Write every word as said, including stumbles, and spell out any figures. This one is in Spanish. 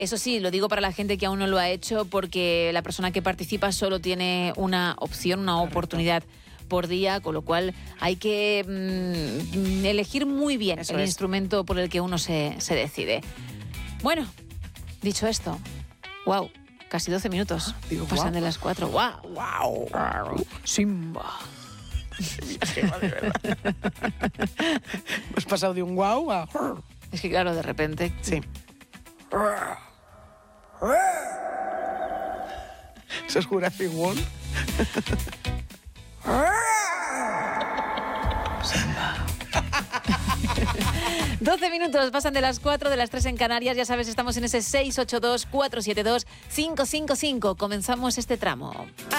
Eso sí, lo digo para la gente que aún no lo ha hecho, porque la persona que participa solo tiene una opción, una Correcto. oportunidad por día, con lo cual hay que mm, elegir muy bien Eso el es. instrumento por el que uno se, se decide. Bueno, dicho esto, wow, casi doce minutos. Digo, Pasan guau. de las cuatro. ¡Wow! ¡Wow! Simba. De verdad. Hemos pasado de un guau a... Es que claro, de repente... Sí. ¿Eso es Jurassic World? doce minutos, pasan de las cuatro, de las tres en Canarias. Ya sabes, estamos en ese seis ocho dos, cuatro siete dos, cinco cinco cinco. Comenzamos este tramo.